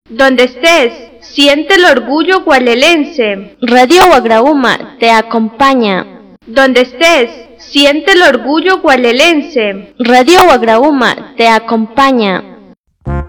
Donde estés, siente el orgullo gualelense. Radio Guagrauma te acompaña. Donde estés, siente el orgullo gualelense. Radio Guagrauma te acompaña.